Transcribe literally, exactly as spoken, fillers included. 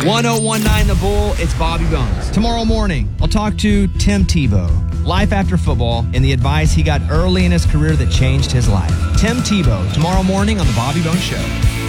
one oh one nine The Bull, it's Bobby Bones. Tomorrow morning, I'll talk to Tim Tebow, life after football, and the advice he got early in his career that changed his life. Tim Tebow, tomorrow morning on The Bobby Bones Show.